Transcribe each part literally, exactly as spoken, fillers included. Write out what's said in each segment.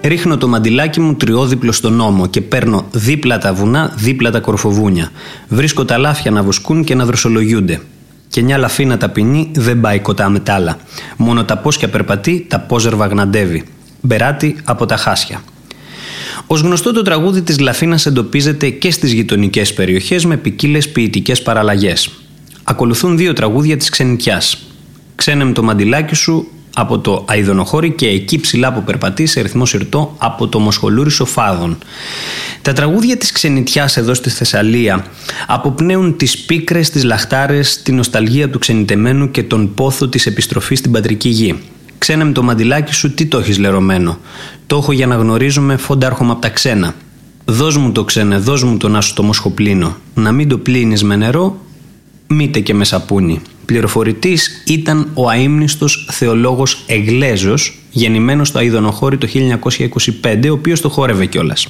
Ρίχνω το μαντιλάκι μου τριώδιπλο στον ώμο και παίρνω δίπλα τα βουνά, δίπλα τα κορφοβούνια. Βρίσκω τα λάφια να βουσκούν και να δροσολογιούνται. Και μια λαφίνα ταπεινή δεν πάει κοτά με τ' άλλα. Μόνο τα πόσκια περπατεί, τα πόζερβα γναντεύει. Μπεράτη από τα χάσια. Ως γνωστό, το τραγούδι της Λαφίνας εντοπίζεται και στις γειτονικές περιοχές με ποικίλες ποιητικές παραλλαγές. Ακολουθούν δύο τραγούδια της Ξενιτιάς. «Ξένε μ' το μαντιλάκι σου» από το Αηδονοχώρι και «Εκεί ψηλά που περπατεί» σε ρυθμό συρτό από το Μοσχολούρισο Φάδων. Τα τραγούδια της Ξενιτιάς εδώ στη Θεσσαλία αποπνέουν τις πίκρες, τις λαχτάρες, την νοσταλγία του ξενιτεμένου και τον πόθο της επιστροφής στην πατρική γη. «Ξένε μ' το μαντιλάκι σου, τι το έχεις λερωμένο? Το έχω για να γνωρίζουμε, φόντα έρχομαι απ' τα ξένα. Δώσ' μου το ξένε, δώσ' μου το να σου το μοσχοπλύνω. Να μην το πλύνεις με νερό, μήτε και με σαπούνι». Πληροφορητής ήταν ο αείμνηστος θεολόγος Εγλέζος, γεννημένος στο Αηδονοχώρι το χίλια εννιακόσια είκοσι πέντε, ο οποίος το χόρευε κιόλας.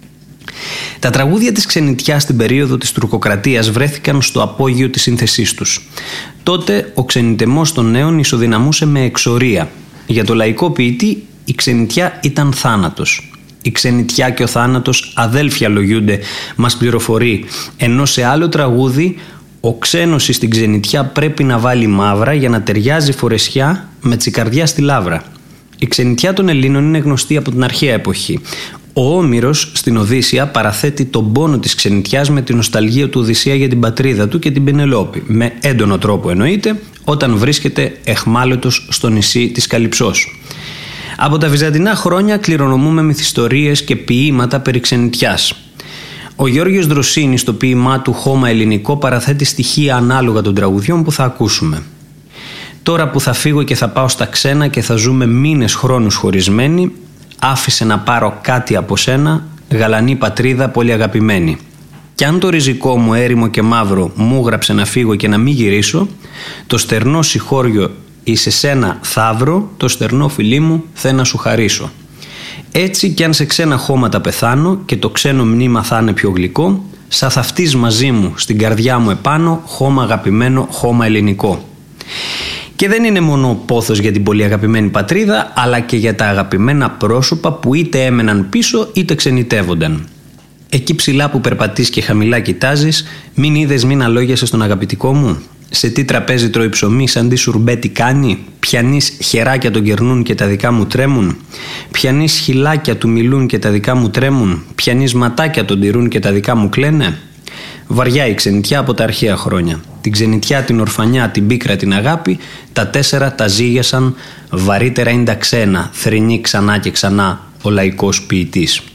Τα τραγούδια της Ξενιτιάς στην περίοδο της τουρκοκρατίας βρέθηκαν στο απόγειο της σύνθεσής τους. Τότε ο ξενιτεμός των νέων ισοδυναμούσε με εξορία. Για το λαϊκό ποιητή η Ξενιτιά ήταν θάνατος. Η Ξενιτιά και ο θάνατος αδέλφια λογιούνται, μας πληροφορεί, ενώ σε άλλο τραγούδι ο ξένος στην Ξενιτιά πρέπει να βάλει μαύρα για να ταιριάζει φορεσιά με τσικαρδιά στη λάβρα. Η Ξενιτιά των Ελλήνων είναι γνωστή από την αρχαία εποχή. Ο Όμηρος στην Οδύσσεια παραθέτει τον πόνο της Ξενιτιάς με την νοσταλγία του Οδυσσέα για την πατρίδα του και την Πενελόπη, με έντονο τρόπο εννοείται, όταν βρίσκεται εχμάλωτος στο νησί της Καλυψός. Από τα βυζαντινά χρόνια κληρονομούμε μυθιστορίες και ποίηματα περί Ξενιτιάς. Ο Γιώργος Δροσίνης στο ποίημά του «Χώμα Ελληνικό» παραθέτει στοιχεία ανάλογα των τραγουδιών που θα ακούσουμε. «Τώρα που θα φύγω και θα πάω στα ξένα και θα ζούμε μήνες χρόνους χωρισμένοι, άφησε να πάρω κάτι από σένα, γαλανή πατρίδα πολύ αγαπημένη. Κι αν το ριζικό μου έρημο και μαύρο μου γράψε να φύγω και να μην γυρίσω, το στερνό συγχώριο εις σε σένα θαύρο, το στερνό φιλί μου θε να σου χαρίσω. Έτσι κι αν σε ξένα χώματα πεθάνω και το ξένο μνήμα θα είναι πιο γλυκό, σα θα φτείς μαζί μου στην καρδιά μου επάνω, χώμα αγαπημένο, χώμα ελληνικό». Και δεν είναι μόνο πόθος για την πολύ αγαπημένη πατρίδα, αλλά και για τα αγαπημένα πρόσωπα που είτε έμεναν πίσω είτε ξενιτεύονταν. «Εκεί ψηλά που περπατείς και χαμηλά κοιτάζεις, μην είδες μην αλόγιασες τον αγαπητικό μου? Σε τι τραπέζι τρώει ψωμί, σαν τι σουρμπέτι κάνει? Πιανείς χεράκια τον κερνούν και τα δικά μου τρέμουν? Πιανείς χυλάκια του μιλούν και τα δικά μου τρέμουν? Πιανείς ματάκια τον τηρούν και τα δικά μου κλαίνε?» Βαριά η Ξενιτιά από τα αρχαία χρόνια. Την Ξενιτιά, την ορφανιά, την πίκρα, την αγάπη, τα τέσσερα τα ζήγιασαν, βαρύτερα είναι τα ξένα, θρηνεί ξανά και ξανά ο λαϊκός ποιητής.